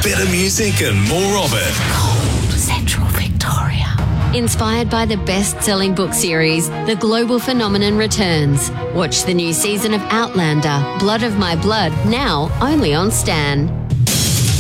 better music and more of it. Cold Central Victoria. Inspired by the best-selling book series, The Global Phenomenon returns. Watch the new season of Outlander, Blood of My Blood, now only on Stan.